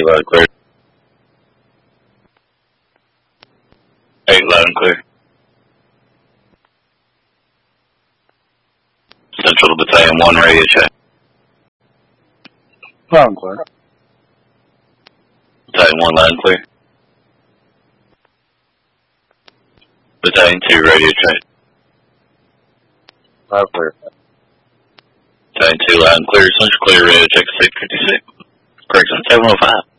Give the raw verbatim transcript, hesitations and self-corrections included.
loud and clear. eight loud and clear. Central to Battalion one radio check. Loud and clear. Battalion one loud and clear. Battalion two radio check. Loud and clear. Battalion two loud and clear. Central clear radio check six fifty-six. Correction seven oh five.